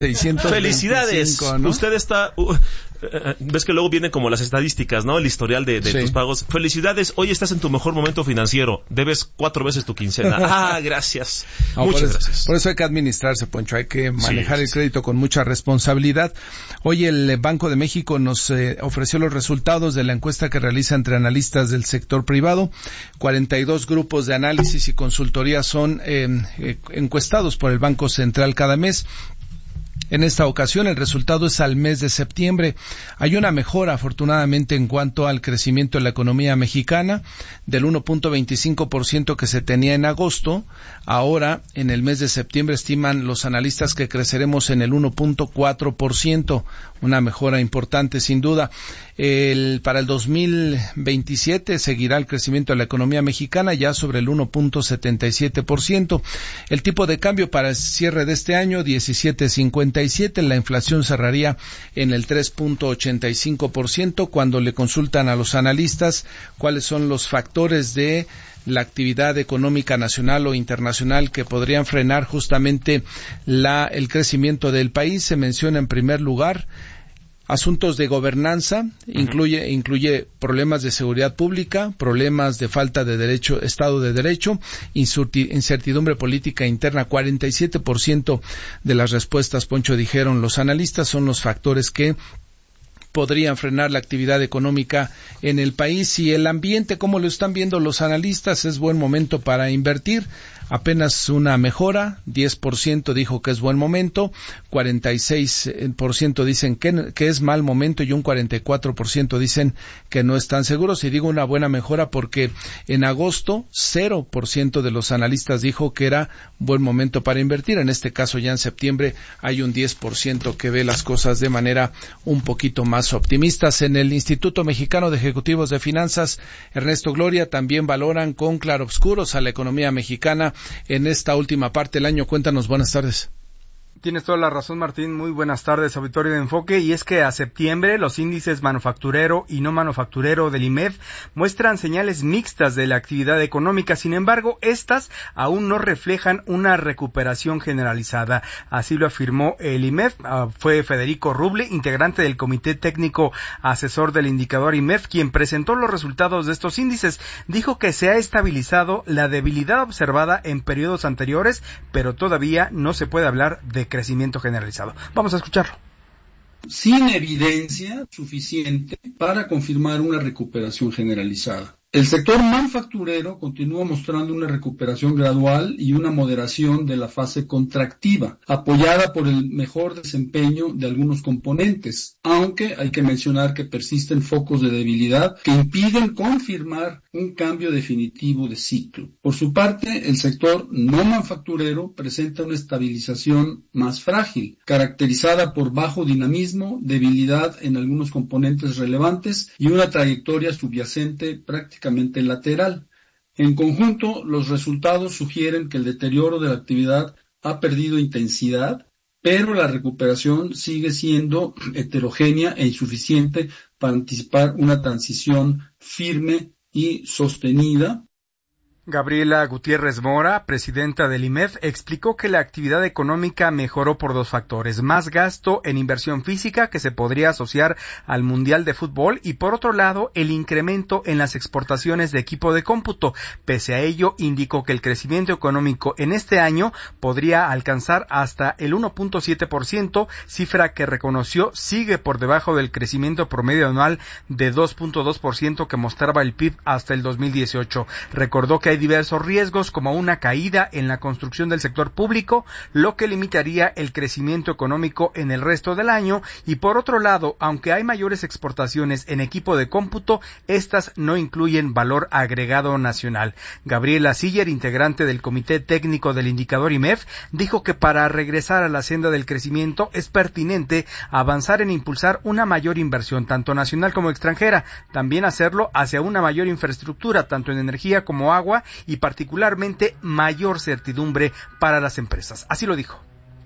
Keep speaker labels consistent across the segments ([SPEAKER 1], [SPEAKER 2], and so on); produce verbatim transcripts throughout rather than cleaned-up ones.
[SPEAKER 1] seiscientos veinticinco,
[SPEAKER 2] Felicidades,
[SPEAKER 1] ¿no?
[SPEAKER 2] Usted está... Uh, uh, ves que luego vienen como las estadísticas, ¿no? El historial de, de sí. tus pagos. Felicidades, hoy estás en tu mejor momento financiero. Debes cuatro veces tu quincena. Ah, gracias.
[SPEAKER 1] No,
[SPEAKER 2] Muchas
[SPEAKER 1] por eso,
[SPEAKER 2] gracias.
[SPEAKER 1] Por eso hay que administrarse, Poncho. Hay que manejar sí, el crédito sí. con mucha responsabilidad. Hoy el Banco de México nos eh, ofreció los resultados de la encuesta que realiza entre analistas del sector privado. cuarenta y dos grupos de análisis y consultoría son eh, eh, encuestados por el Banco Central cada mes. En esta ocasión el resultado es al mes de septiembre. Hay una mejora afortunadamente en cuanto al crecimiento de la economía mexicana del uno punto veinticinco por ciento que se tenía en agosto. Ahora en el mes de septiembre estiman los analistas que creceremos en el uno punto cuatro por ciento, una mejora importante sin duda. El, para el dos mil veintisiete seguirá el crecimiento de la economía mexicana ya sobre el uno punto setenta y siete por ciento. El tipo de cambio para el cierre de este año diecisiete cincuenta y siete, la inflación cerraría en el tres punto ochenta y cinco por ciento. Cuando le consultan a los analistas cuáles son los factores de la actividad económica nacional o internacional que podrían frenar justamente la, el crecimiento del país, se menciona en primer lugar asuntos de gobernanza, incluye, incluye problemas de seguridad pública, problemas de falta de derecho, Estado de Derecho, incertidumbre política interna. cuarenta y siete por ciento de las respuestas, Poncho, dijeron los analistas, son los factores que podrían frenar la actividad económica en el país. Y el ambiente, como lo están viendo los analistas, es buen momento para invertir. Apenas una mejora, diez por ciento dijo que es buen momento, cuarenta y seis por ciento dicen que, que es mal momento y un cuarenta y cuatro por ciento dicen que no están seguros. Y digo una buena mejora porque en agosto cero por ciento de los analistas dijo que era buen momento para invertir. En este caso ya en septiembre hay un diez por ciento que ve las cosas de manera un poquito más optimistas. En el Instituto Mexicano de Ejecutivos de Finanzas, Ernesto Gloria, también valoran con claroscuros a la economía mexicana en esta última parte del año. Cuéntanos, buenas tardes.
[SPEAKER 3] Tienes toda la razón, Martín. Muy buenas tardes, auditorio de Enfoque. Y es que a septiembre los índices manufacturero y no manufacturero del I M E F muestran señales mixtas de la actividad económica. Sin embargo, estas aún no reflejan una recuperación generalizada. Así lo afirmó el I M E F. Uh, fue Federico Ruble, integrante del Comité Técnico Asesor del Indicador I M E F, quien presentó los resultados de estos índices. Dijo que se ha estabilizado la debilidad observada en periodos anteriores, pero todavía no se puede hablar de crecimiento generalizado. Vamos a escucharlo.
[SPEAKER 4] Sin evidencia suficiente para confirmar una recuperación generalizada. El sector manufacturero continúa mostrando una recuperación gradual y una moderación de la fase contractiva, apoyada por el mejor desempeño de algunos componentes, aunque hay que mencionar que persisten focos de debilidad que impiden confirmar un cambio definitivo de ciclo. Por su parte, el sector no manufacturero presenta una estabilización más frágil, caracterizada por bajo dinamismo, debilidad en algunos componentes relevantes y una trayectoria subyacente prácticamente lateral. En conjunto, los resultados sugieren que el deterioro de la actividad ha perdido intensidad, pero la recuperación sigue siendo heterogénea e insuficiente para anticipar una transición firme y sostenida.
[SPEAKER 3] Gabriela Gutiérrez Mora, presidenta del I M E F, explicó que la actividad económica mejoró por dos factores: más gasto en inversión física, que se podría asociar al Mundial de Fútbol, y por otro lado, el incremento en las exportaciones de equipo de cómputo. Pese a ello, indicó que el crecimiento económico en este año podría alcanzar hasta el uno punto siete por ciento, cifra que reconoció sigue por debajo del crecimiento promedio anual de dos punto dos por ciento que mostraba el P I B hasta el dos mil dieciocho. Recordó que hay diversos riesgos como una caída en la construcción del sector público, lo que limitaría el crecimiento económico en el resto del año, y por otro lado, aunque hay mayores exportaciones en equipo de cómputo, estas no incluyen valor agregado nacional. Gabriela Siller, integrante del Comité Técnico del Indicador I M E F, dijo que para regresar a la senda del crecimiento es pertinente avanzar en impulsar una mayor inversión, tanto nacional como extranjera, también hacerlo hacia una mayor infraestructura, tanto en energía como agua, y particularmente mayor certidumbre para las empresas. Así lo dijo.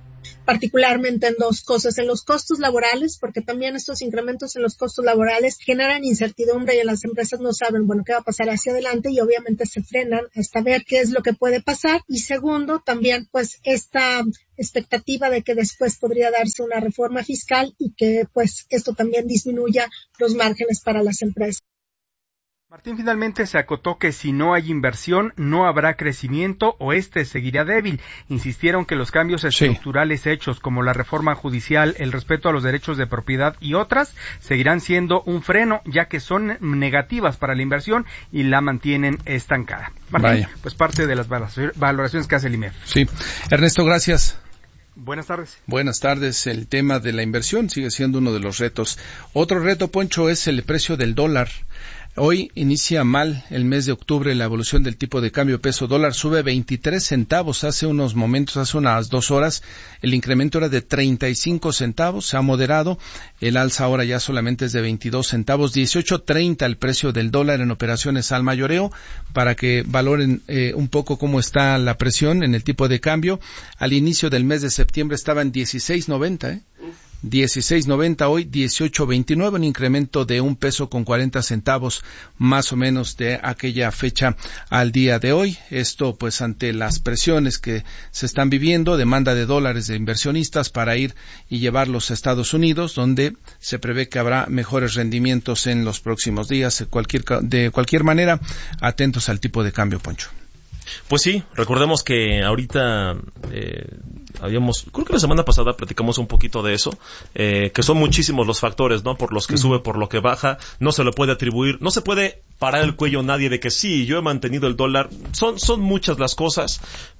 [SPEAKER 5] particularmente en dos cosas, en los costos laborales, porque también estos incrementos en los costos laborales generan incertidumbre y las empresas no saben, bueno, qué va a pasar hacia adelante y obviamente se frenan hasta ver qué es lo que puede pasar. Y segundo, también pues esta expectativa de que después podría darse una reforma fiscal y que pues esto también disminuya los márgenes para las empresas.
[SPEAKER 3] Martín finalmente se acotó que si no hay inversión, no habrá crecimiento o este seguirá débil. Insistieron que los cambios estructurales sí. hechos, como la reforma judicial, el respeto a los derechos de propiedad y otras, seguirán siendo un freno, ya que son negativas para la inversión y la mantienen estancada. Martín, Vaya. pues parte de las valoraciones que hace el I M E F.
[SPEAKER 1] Sí. Ernesto, gracias.
[SPEAKER 3] Buenas tardes.
[SPEAKER 1] Buenas tardes. El tema de la inversión sigue siendo uno de los retos. Otro reto, Poncho, es el precio del dólar. Hoy inicia mal el mes de octubre. La evolución del tipo de cambio peso dólar sube veintitrés centavos. Hace unos momentos, hace unas dos horas, el incremento era de treinta y cinco centavos. Se ha moderado. El alza ahora ya solamente es de veintidós centavos. dieciocho treinta el precio del dólar en operaciones al mayoreo, para que valoren eh, un poco cómo está la presión en el tipo de cambio. Al inicio del mes de septiembre estaba en dieciséis noventa, ¿eh? dieciséis noventa, hoy dieciocho veintinueve, un incremento de un peso con cuarenta centavos más o menos de aquella fecha al día de hoy. Esto pues ante las presiones que se están viviendo, demanda de dólares de inversionistas para ir y llevarlos a Estados Unidos, donde se prevé que habrá mejores rendimientos en los próximos días. De cualquier, de cualquier manera, atentos al tipo de cambio, Poncho.
[SPEAKER 2] Pues sí, recordemos que ahorita eh, habíamos, creo que la semana pasada platicamos un poquito de eso, eh, que son muchísimos los factores, ¿no? Por los que uh-huh. sube, por lo que baja, no se lo puede atribuir, no se puede parar el cuello nadie de que sí, yo he mantenido el dólar, son, son muchas las cosas,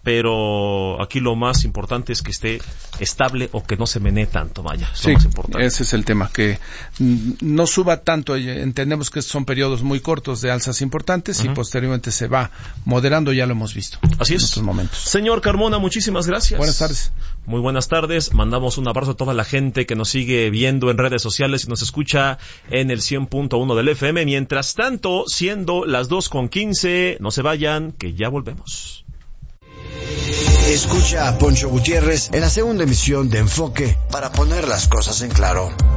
[SPEAKER 2] pero aquí lo más importante es que esté estable o que no se menee tanto, vaya, eso
[SPEAKER 1] sí,
[SPEAKER 2] es más importante.
[SPEAKER 1] Ese es el tema, que no suba tanto. Entendemos que son periodos muy cortos de alzas importantes uh-huh. y posteriormente se va moderando, ya lo hemos visto.
[SPEAKER 2] Así es.
[SPEAKER 1] En estos momentos.
[SPEAKER 2] Señor Carmona, muchísimas gracias.
[SPEAKER 1] Buenas tardes.
[SPEAKER 2] Muy buenas tardes. Mandamos un abrazo a toda la gente que nos sigue viendo en redes sociales y nos escucha en el cien punto uno del F M. Mientras tanto, siendo las dos con quince, no se vayan, que ya volvemos.
[SPEAKER 6] Escucha a Poncho Gutiérrez en la segunda emisión de Enfoque para poner las cosas en claro.